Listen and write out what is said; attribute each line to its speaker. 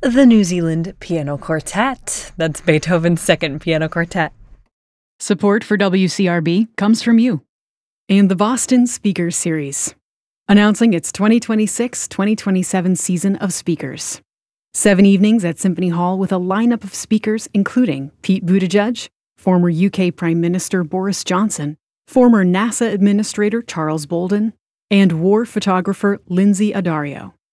Speaker 1: The New Zealand Piano Quartet. That's Beethoven's Second Piano Quartet.
Speaker 2: Support for WCRB comes from you. And the Boston Speakers Series, announcing its 2026-2027 season of speakers. 7 evenings at Symphony Hall with a lineup of speakers including Pete Buttigieg, former UK Prime Minister Boris Johnson, former NASA Administrator Charles Bolden, and war photographer Lindsay Addario.